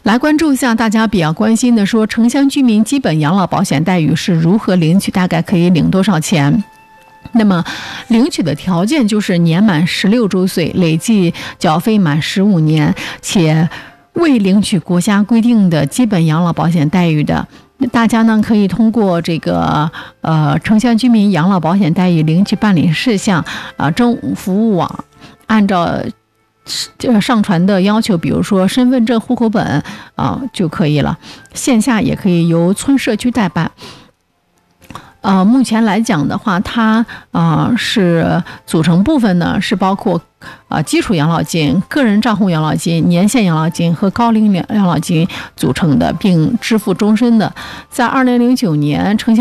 来关注一下大家比较关心的，说城乡居民基本养老保险待遇是如何领取，大概可以领多少钱。那么领取的条件就是年满16周岁，累计缴费满15年，且未领取国家规定的基本养老保险待遇的，大家呢可以通过这个城乡居民养老保险待遇领取办理事项政府服务网按照上传的要求，比如说身份证、户口本就可以了。线下也可以由村社区代办。目前来讲的话，它是组成部分呢是包括基础养老金、个人账户养老金、年限养老金和高龄养老金组成的，并支付终身的。在2009年城乡